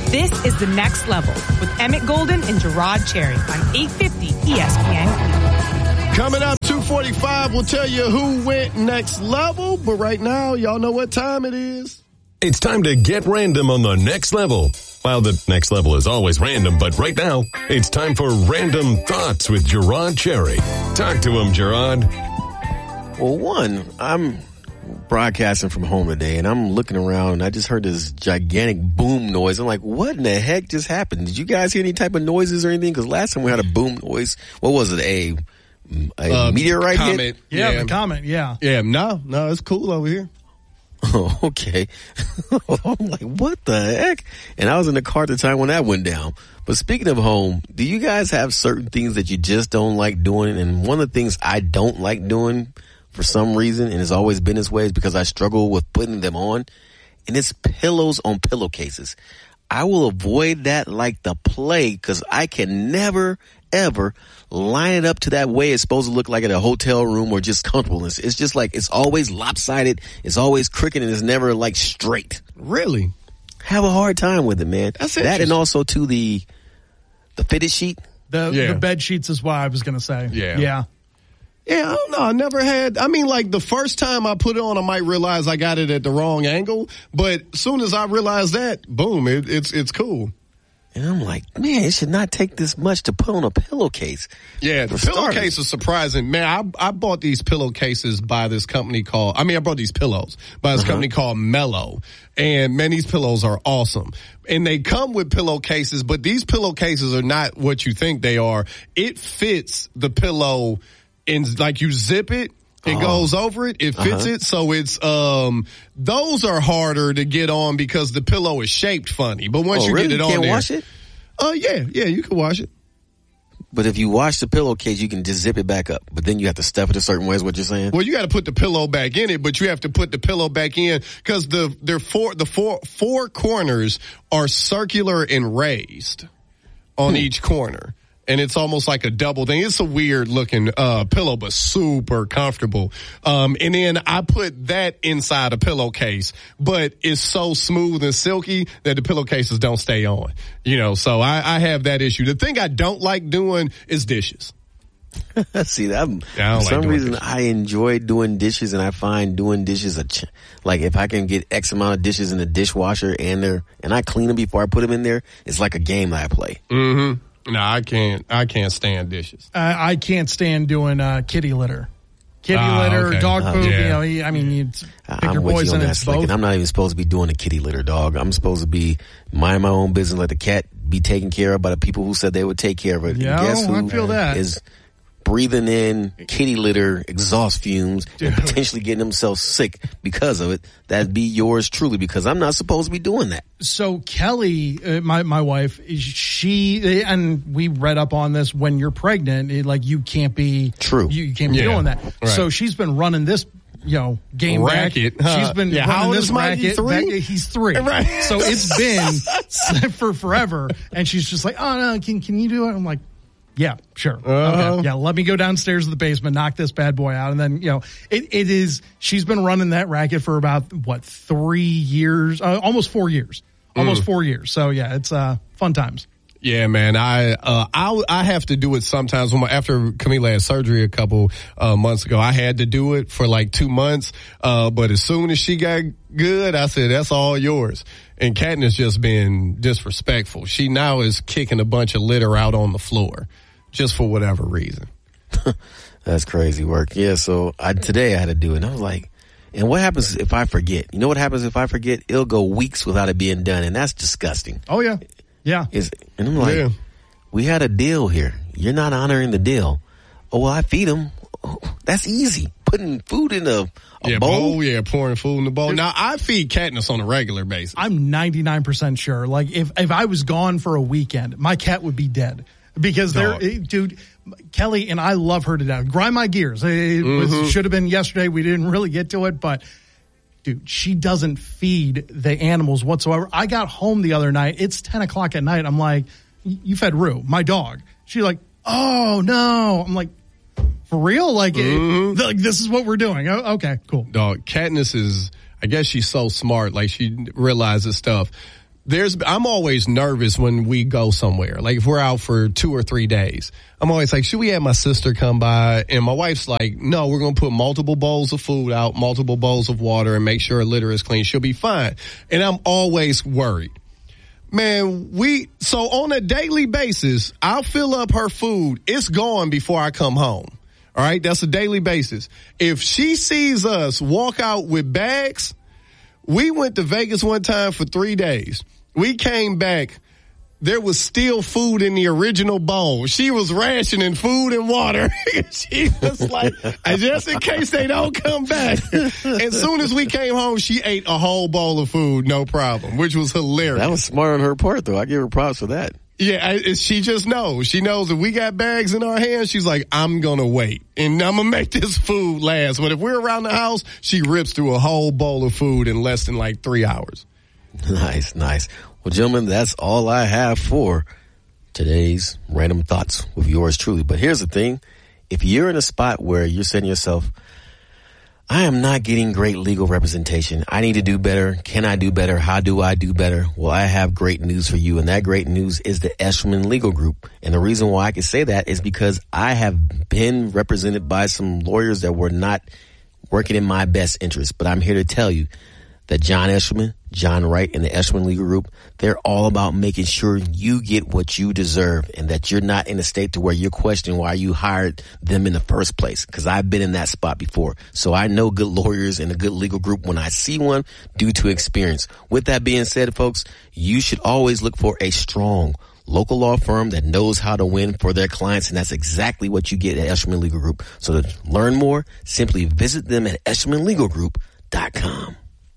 This is The Next Level with Emmett Golden and Gerard Cherry on 850 ESPN. Coming up, 2:45, we'll tell you who went next level. But right now, y'all know what time it is. It's time to get random on The Next Level. Well, The Next Level is always random, but right now, it's time for Random Thoughts with Gerard Cherry. Talk to him, Gerard. Well, I'm broadcasting from home today, and I'm looking around, and I just heard this gigantic boom noise. I'm like, what in the heck just happened? Did you guys hear any type of noises or anything? Because last time we had a boom noise, what was it, a meteorite comet hit? Yeah, the comet, yeah. Yeah, no, it's cool over here. Oh, okay. I'm like, what the heck? And I was in the car at the time when that went down. But speaking of home, do you guys have certain things that you just don't like doing? And one of the things I don't like doing for some reason, and it's always been this way, is because I struggle with putting them on, and it's pillows on pillowcases. I will avoid that like the plague because I can never, ever line it up to that way it's supposed to look like at a hotel room or just comfortableness. It's just like it's always lopsided, it's always crooked, and it's never like straight. Really? Have a hard time with it, man. That's that, and also to the fitted sheet. The bed sheets is what I was going to say. Yeah, I don't know. I never had, like the first time I put it on, I might realize I got it at the wrong angle. But as soon as I realized that, boom, it's cool. And I'm like, man, it should not take this much to put on a pillowcase. Yeah, the pillowcase is surprising. Man, I bought these pillowcases by this company called, I brought these pillows by this company called Mellow. And man, these pillows are awesome. And they come with pillowcases, but these pillowcases are not what you think they are. It fits the pillow in, like you zip it. It goes over it. It fits it. So it's, those are harder to get on because the pillow is shaped funny. But once you really? get it on there. there. Wash it? Yeah, you can wash it. But if you wash the pillowcase, you can just zip it back up. But then you have to stuff it a certain way is what you're saying? Well, you got to put the pillow back in it, but you have to put the pillow back in because the four corners are circular and raised on each corner. And it's almost like a double thing. It's a weird looking pillow, but super comfortable. And then I put that inside a pillowcase, but it's so smooth and silky that the pillowcases don't stay on. So I have that issue. The thing I don't like doing is dishes. See, for some reason, I enjoy doing dishes, and I find doing dishes like if I can get X amount of dishes in the dishwasher and I clean them before I put them in there, it's like a game that I play. Mm-hmm. No, I can't stand dishes. I can't stand doing kitty litter. Litter, dog poop, yeah. you pick your poison. It's both. And I'm not even supposed to be doing a kitty litter, dog. I'm supposed to be minding my own business, let the cat be taken care of by the people who said they would take care of it. Yeah, guess who I feel that. is breathing in kitty litter exhaust fumes and potentially getting themselves sick because of it? That'd be yours truly, because I'm not supposed to be doing that. So Kelly, my wife, she, and we read up on this, when you're pregnant, you can't be you can't be doing that. Right. So she's been running this game racket. She's been running this racket. 3? He's 3. Right. So it's been for forever. And she's just like, oh no, can you do it? I'm like, yeah, sure. Okay. Yeah, let me go downstairs to the basement, knock this bad boy out. And then, it is, she's been running that racket for about, 3 years, almost 4 years. Almost 4 years. So yeah, it's fun times. Yeah, man. I have to do it sometimes. After Camila had surgery a couple months ago, I had to do it for 2 months. But as soon as she got good, I said, that's all yours. And Katniss just been disrespectful. She now is kicking a bunch of litter out on the floor just for whatever reason. That's crazy work. Yeah, so today I had to do it. And I was like, and what happens if I forget? You know what happens if I forget? It'll go weeks without it being done, and that's disgusting. Oh, yeah. Yeah. And I'm like, we had a deal here. You're not honoring the deal. Oh, well, I feed them. Oh, that's easy. Putting food in a bowl? Yeah, pouring food in the bowl. Now, I feed Katniss on a regular basis. I'm 99% sure. If I was gone for a weekend, my cat would be dead. Because dude, Kelly, and I love her to death. Grind my gears. It should have been yesterday. We didn't really get to it, but dude, she doesn't feed the animals whatsoever. I got home the other night. It's 10 o'clock at night. I'm like, you fed Rue, my dog. She's like, oh no. I'm like, for real? This is what we're doing. Oh, okay, cool. Dog, Katniss is, I guess she's so smart. She realizes stuff. I'm always nervous when we go somewhere. Like if we're out for 2 or 3 days, I'm always like, should we have my sister come by? And my wife's like, no, we're going to put multiple bowls of food out, multiple bowls of water, and make sure her litter is clean. She'll be fine. And I'm always worried. Man, so on a daily basis, I'll fill up her food. It's gone before I come home. All right. That's a daily basis. If she sees us walk out with bags, we went to Vegas one time for 3 days. We came back. There was still food in the original bowl. She was rationing food and water. She was like, just in case they don't come back. As soon as we came home, she ate a whole bowl of food, no problem, which was hilarious. That was smart on her part, though. I give her props for that. Yeah, she just knows. She knows if we got bags in our hands, she's like, I'm going to wait. And I'm going to make this food last. But if we're around the house, she rips through a whole bowl of food in less than like 3 hours. Nice. Well, gentlemen, that's all I have for today's Random Thoughts with yours truly. But here's the thing. If you're in a spot where you're saying to yourself, I am not getting great legal representation. I need to do better. Can I do better? How do I do better? Well, I have great news for you, and that great news is the Eshelman Legal Group. And the reason why I can say that is because I have been represented by some lawyers that were not working in my best interest. But I'm here to tell you that John Eshelman, John Wright, and the Eshelman Legal Group, they're all about making sure you get what you deserve and that you're not in a state to where you're questioning why you hired them in the first place. Because I've been in that spot before. So I know good lawyers and a good legal group when I see one due to experience. With that being said, folks, you should always look for a strong local law firm that knows how to win for their clients, and that's exactly what you get at Eshelman Legal Group. So to learn more, simply visit them at EshelmanLegalGroup.com.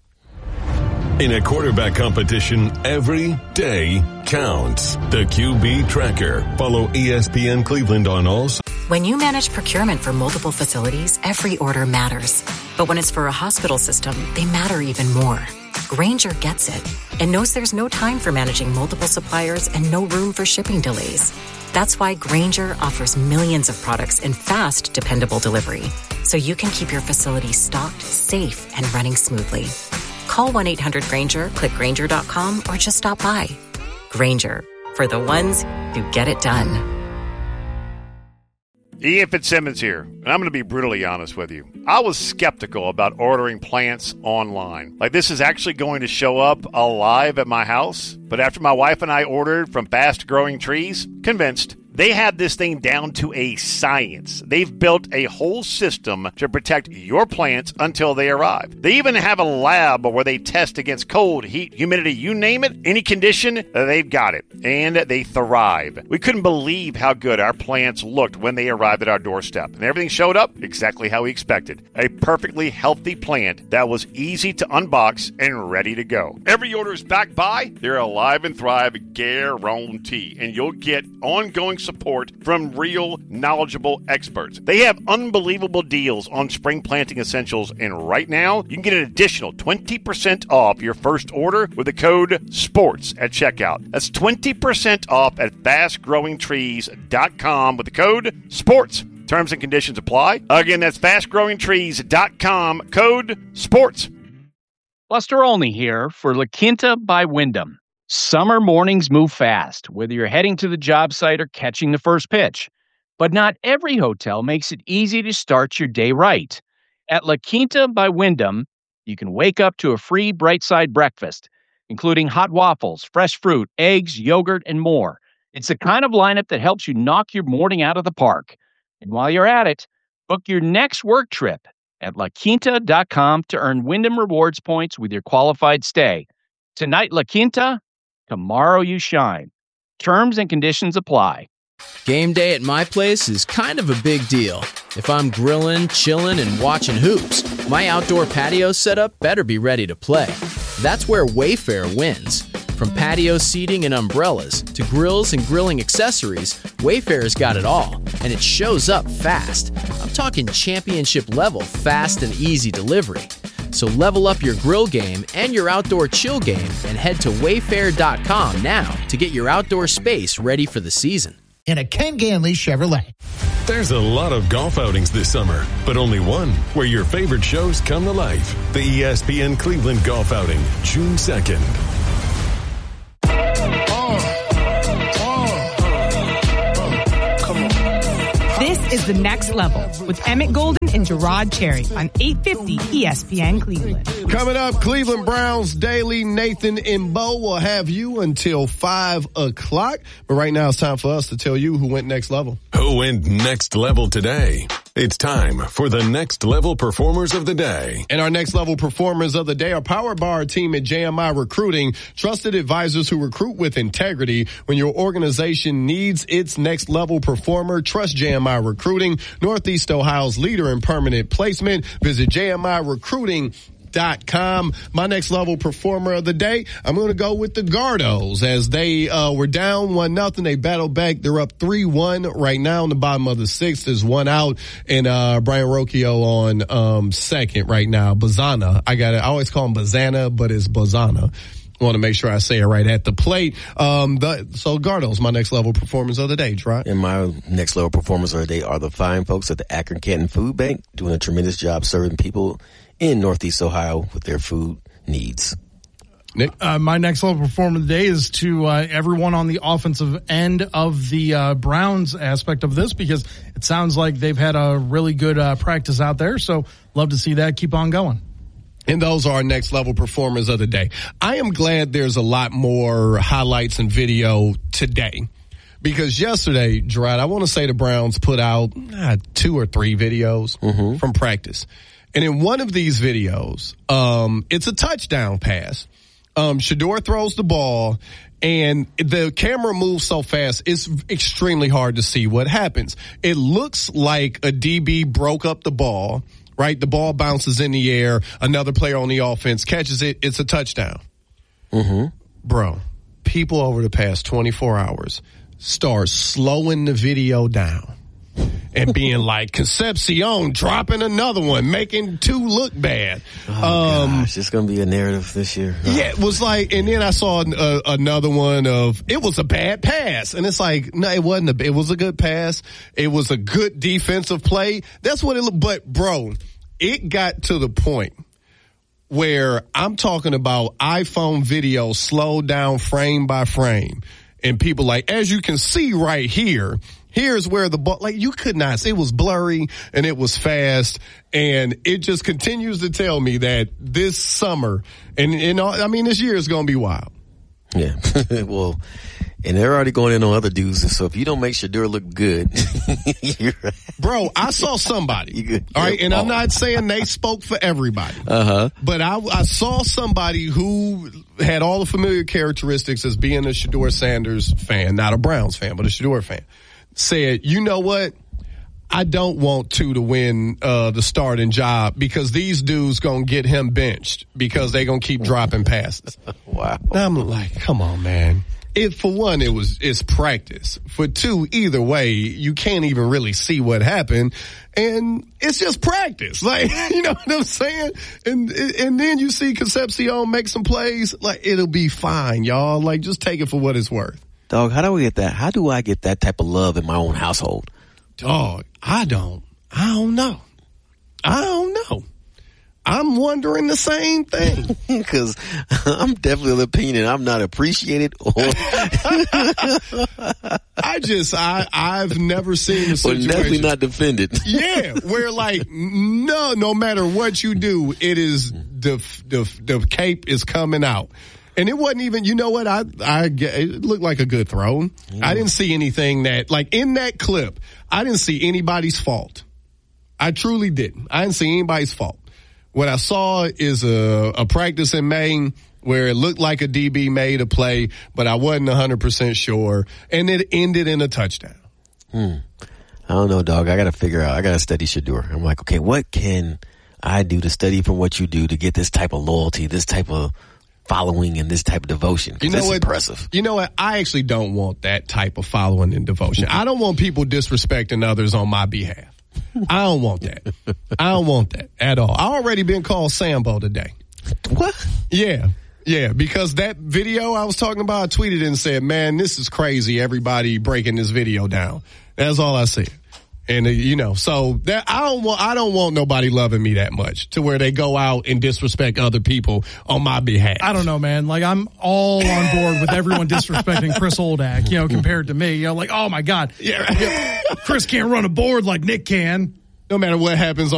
In a quarterback competition, every day counts. The QB Tracker. Follow ESPN Cleveland on all. When you manage procurement for multiple facilities, every order matters. But when it's for a hospital system, they matter even more. Grainger gets it and knows there's no time for managing multiple suppliers and no room for shipping delays. That's why Grainger offers millions of products in fast, dependable delivery, so you can keep your facility stocked, safe, and running smoothly. Call 1-800-GRAINGER, click Grainger.com, or just stop by. Grainger, for the ones who get it done. Ian Fitzsimmons here, and I'm going to be brutally honest with you. I was skeptical about ordering plants online. Like, this is actually going to show up alive at my house. But after my wife and I ordered from Fast Growing Trees, convinced. They have this thing down to a science. They've built a whole system to protect your plants until they arrive. They even have a lab where they test against cold, heat, humidity, you name it, any condition, they've got it. And they thrive. We couldn't believe how good our plants looked when they arrived at our doorstep. And everything showed up exactly how we expected. A perfectly healthy plant that was easy to unbox and ready to go. Every order is backed by their Alive and Thrive guarantee. And you'll get ongoing support from real, knowledgeable experts. They have unbelievable deals on spring planting essentials, and right now, you can get an additional 20% off your first order with the code SPORTS at checkout. That's 20% off at fastgrowingtrees.com with the code SPORTS. Terms and conditions apply. Again, that's fastgrowingtrees.com, code SPORTS. Buster Olney here for La Quinta by Wyndham. Summer mornings move fast, whether you're heading to the job site or catching the first pitch. But not every hotel makes it easy to start your day right. At La Quinta by Wyndham, you can wake up to a free Bright Side breakfast, including hot waffles, fresh fruit, eggs, yogurt, and more. It's the kind of lineup that helps you knock your morning out of the park. And while you're at it, book your next work trip at LaQuinta.com to earn Wyndham Rewards points with your qualified stay. Tonight, La Quinta. Tomorrow you shine. Terms and conditions apply. Game day at my place is kind of a big deal. If I'm grilling, chilling, and watching hoops, my outdoor patio setup better be ready to play. That's where Wayfair wins. From patio seating and umbrellas to grills and grilling accessories, Wayfair's got it all, and it shows up fast. I'm talking championship level fast and easy delivery. So level up your grill game and your outdoor chill game and head to Wayfair.com now to get your outdoor space ready for the season. In a Ken Ganley Chevrolet. There's a lot of golf outings this summer, but only one where your favorite shows come to life. The ESPN Cleveland Golf Outing, June 2nd. the next level with Emmett Golden and Gerard Cherry on 850 ESPN Cleveland. Coming up, Cleveland Browns Daily. Nathan and Bo will have you until 5 o'clock. But right now it's time for us to tell you who went next level. Who went next level today? It's time for the Next Level Performers of the Day. And our Next Level Performers of the Day are powered by our team at JMI Recruiting, trusted advisors who recruit with integrity. When your organization needs its next level performer, trust JMI Recruiting, Northeast Ohio's leader in permanent placement. Visit JMIRecruiting.com. My next level performer of the day, I'm going to go with the Gardos as they were down 1-0. They battled back. They're up 3-1 right now. In the bottom of the sixth is one out, and Brian Rocchio on second right now. Bazana, I always call him Bazana, but it's Bazana. I want to make sure I say it right at the plate. So Gardos, my next level performance of the day, Trot. And my next level performers of the day are the fine folks at the Akron Canton Food Bank, doing a tremendous job serving people in Northeast Ohio with their food needs. Nick? My next level performance of the day is to everyone on the offensive end of the Browns aspect of this, because it sounds like they've had a really good practice out there. So love to see that keep on going. And those are our next level performers of the day. I am glad there's a lot more highlights and video today, because yesterday, Gerard, I want to say the Browns put out 2 or 3 videos from practice. And in one of these videos, it's a touchdown pass. Shedeur throws the ball, and the camera moves so fast, it's extremely hard to see what happens. It looks like a DB broke up the ball, right? The ball bounces in the air. Another player on the offense catches it. It's a touchdown. Bro, people over the past 24 hours start slowing the video down and being like, Concepcion dropping another one, making 2 look bad. Oh, gosh, it's going to be a narrative this year. Yeah, it was like, and then I saw another one of, it was a bad pass. And it's like, no, it wasn't. It was a good pass. It was a good defensive play. That's what it looked. But, bro, it got to the point where I'm talking about iPhone video slowed down frame by frame. And people like, as you can see right here, here's where the ball, like, you could not see. It was blurry and it was fast, and it just continues to tell me that this summer and I mean, this year is going to be wild. Yeah. Well, and they're already going in on other dudes. So if you don't make Shedeur look good, bro, I saw somebody. All right. And I'm not saying they spoke for everybody, but I saw somebody who had all the familiar characteristics as being a Shedeur Sanders fan, not a Browns fan, but a Shedeur fan. Said, you know what? I don't want to win the starting job, because these dudes gonna get him benched because they gonna keep dropping passes. Wow. And I'm like, come on, man. For one, it's practice. For 2, either way, you can't even really see what happened, and it's just practice. Like, you know what I'm saying? And then you see Concepcion make some plays. Like, it'll be fine, y'all. Like, just take it for what it's worth. Dog, how do we get that? How do I get that type of love in my own household? Dog, I don't know. I'm wondering the same thing. Because I'm definitely of the opinion I'm not appreciated. I've never seen a situation. Or definitely not defended. Yeah, where like, no matter what you do, it is the cape is coming out. And it wasn't even, you know what, it looked like a good throw. Yeah. I didn't see anything that, like, in that clip, I didn't see anybody's fault. I truly didn't. I didn't see anybody's fault. What I saw is a practice in Maine where it looked like a DB made a play, but I wasn't 100% sure, and it ended in a touchdown. I don't know, dog. I got to study Shedeur. I'm like, okay, what can I do to study from what you do to get this type of loyalty, this type of following, and this type of devotion? You know that's what? Impressive. You know what? I actually don't want that type of following and devotion. I don't want people disrespecting others on my behalf. I don't want that. I don't want that at all. I already been called Sambo today. What? Yeah, because that video I was talking about, I tweeted and said, man, this is crazy. Everybody breaking this video down. That's all I said. And so that I don't want nobody loving me that much to where they go out and disrespect other people on my behalf. I don't know, man. Like, I'm all on board with everyone disrespecting Chris Oldak, compared to me. Like, oh my God. Yeah. Chris can't run a board like Nick can. No matter what happens